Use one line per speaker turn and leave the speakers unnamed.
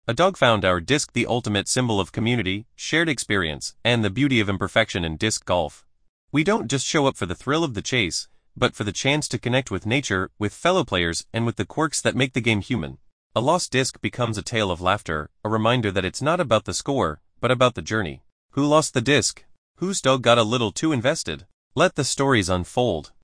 A dog found our disc the ultimate symbol of community, shared experience, and the beauty of imperfection in disc golf. We don't just show up for the thrill of the chase, but for the chance to connect with nature, with fellow players, and with the quirks that make the game human. A lost disc becomes a tale of laughter, a reminder that it's not about the score, but about the journey. Who lost the disc? Whose dog got a little too invested? Let the stories unfold.